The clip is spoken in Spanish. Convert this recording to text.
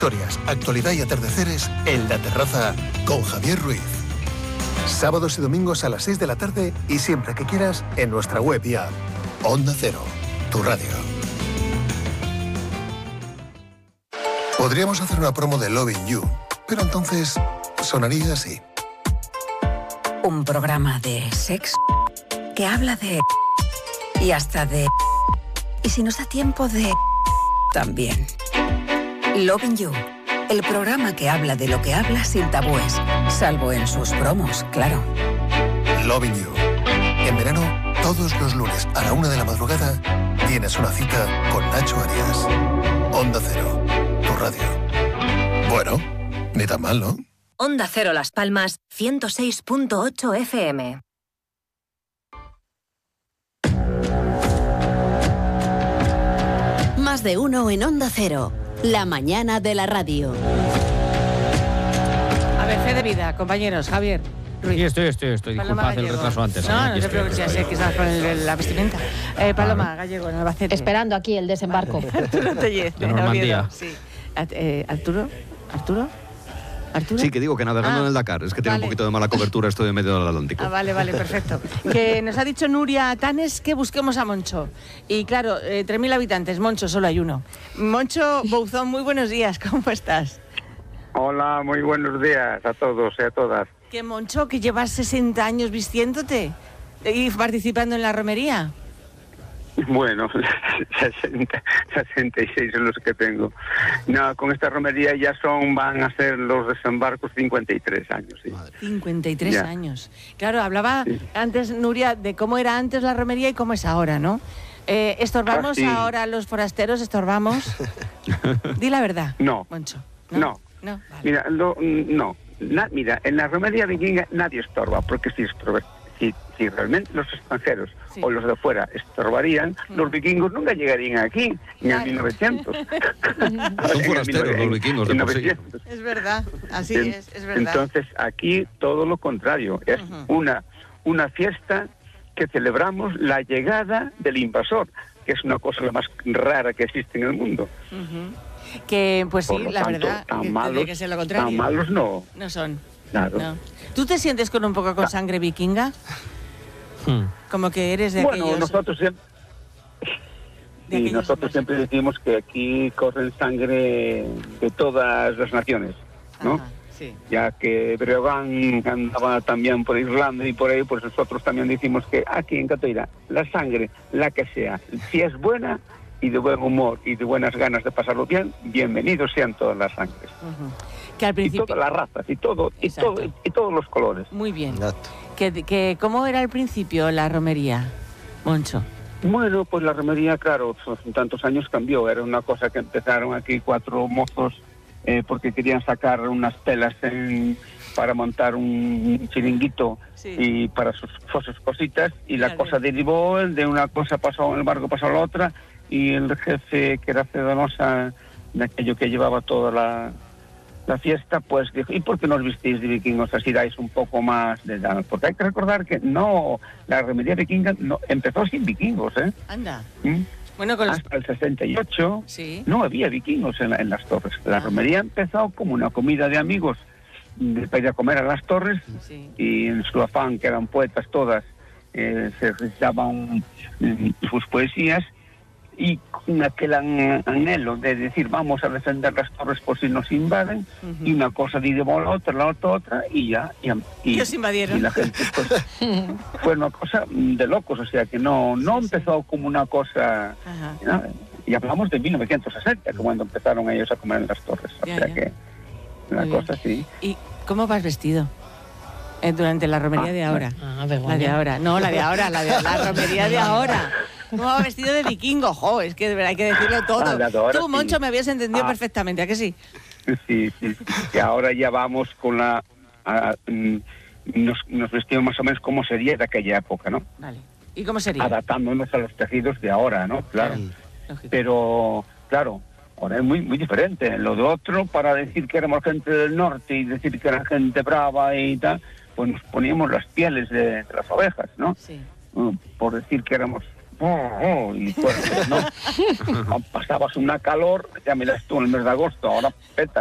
Historias, actualidad y atardeceres en La Terraza con Javier Ruiz. Sábados y domingos a las 6 de la tarde y siempre que quieras en nuestra web y app. Onda Cero, tu radio. Podríamos hacer una promo de Loving You, pero entonces sonaría así. Un programa de sexo que habla de... y hasta de... y si nos da tiempo de... también. Loving You, el programa que habla de lo que habla sin tabúes, salvo en sus promos, claro. Loving You. En verano, todos los lunes a la 1 de la madrugada, tienes una cita con Nacho Arias. Onda Cero, tu radio. Bueno, ni tan mal, ¿no? Onda Cero Las Palmas, 106.8 FM. Más de uno en Onda Cero. La mañana de la radio. A ver, fe de vida, compañeros. Javier Ruiz. Sí, estoy. Disculpad el retraso antes. No te preocupes, ya sé que estás con la vestimenta. Paloma Gallego, en Albacete. Esperando aquí el desembarco. Arturo Tellez, de Normandía. Sí. ¿Arturo? Sí, que digo que navegando en el Dakar. Es que tiene un poquito de mala cobertura, estoy en medio del Atlántico. Vale, perfecto. Que nos ha dicho Nuria Tanes que busquemos a Moncho. Y claro, 3.000 habitantes, Moncho, solo hay uno. Moncho Bouzón, muy buenos días, ¿cómo estás? Hola, muy buenos días a todos y a todas. Que Moncho, que llevas 60 años vistiéndote y participando en la romería. Bueno, 66 son los que tengo. No, con esta romería ya van a ser los desembarcos 53 años. Sí. 53 años. Claro, hablaba antes, Nuria, de cómo era antes la romería y cómo es ahora, ¿no? ¿Estorbamos ahora los forasteros? ¿Estorbamos? Di la verdad. No. Moncho. No. Vale. Mira, mira, en la romería vikinga nadie estorba, porque si realmente los extranjeros o los de fuera estorbarían, los vikingos nunca llegarían aquí, ni en 1900. Son forasteros los vikingos de por sí. Es verdad, así es verdad. Entonces aquí todo lo contrario, es una fiesta que celebramos la llegada del invasor, que es una cosa la más rara que existe en el mundo. Que pues sí, la tanto, verdad, tiene que ser lo contrario. Tan malos no. No son. Claro. No. ¿Tú te sientes con un poco con sangre vikinga? Como que eres de aquellos... Nosotros siempre decimos que aquí corre sangre de todas las naciones, ¿no? Ajá, sí. Ya que Breogán andaba también por Irlanda y por ahí, pues nosotros también decimos que aquí en Catoira, la sangre, la que sea, si es buena y de buen humor y de buenas ganas de pasarlo bien, bienvenidos sean todas las sangres. Que al principio... Y todas las razas, y todos los colores. Muy bien. Que ¿cómo era al principio la romería, Moncho? Bueno, pues la romería, claro, en tantos años cambió. Era una cosa que empezaron aquí 4 mozos porque querían sacar unas telas para montar un chiringuito y para sus cositas, y la cosa derivó, de una cosa pasó, el barco pasó a la otra, y el jefe, que era Cedonosa, de aquello que llevaba toda la fiesta, pues dijo, ¿y por qué no os vistís de vikingos? Así dais un poco más de edad. Porque hay que recordar que la romería vikinga empezó sin vikingos, ¿eh? Anda. Bueno, hasta el 68 no había vikingos en las torres. La romería empezó como una comida de amigos para ir a comer a las torres, y en su afán, que eran poetas todas, se recitaban sus poesías, y con aquel anhelo de decir vamos a defender las torres por si nos invaden, y una cosa llevó a la otra, y os invadieron. Y la gente, pues, fue una cosa de locos, o sea que no empezó como una cosa, ¿no? Y hablamos de 1960, cuando empezaron ellos a comer en las torres, o sea que una cosa así. ¿Y cómo vas vestido durante la romería de ahora? La de ahora, no, la de ahora, la romería de ahora. ¿Cómo va vestido de vikingo? Jo, es que de verdad hay que decirlo todo. Tú, Moncho, me habías entendido perfectamente, ¿a que sí? Sí. Que ahora ya vamos con nos vestimos más o menos como sería de aquella época, ¿no? Vale. ¿Y cómo sería? Adaptándonos a los tejidos de ahora, ¿no? Claro. Pero, claro, ahora es muy, muy diferente. Lo de otro, para decir que éramos gente del norte y decir que era gente brava y tal, pues nos poníamos las pieles de las ovejas, ¿no? Sí. Por decir que éramos y fuerte, ¿no? Pasabas una calor, ya miras tú en el mes de agosto, ahora peta